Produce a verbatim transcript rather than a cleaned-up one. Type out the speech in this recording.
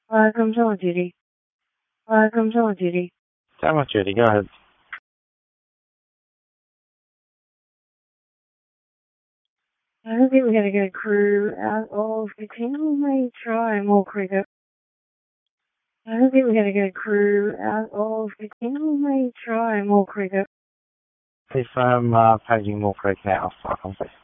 Welcome to duty. Welcome to duty. Time on duty, go ahead. I don't think we're going to get a crew out of the team. We may try more cricket. I don't think we're going to get a crew out of the team. We may try more cricket. If I'm uh, paging more creek now, I'll start on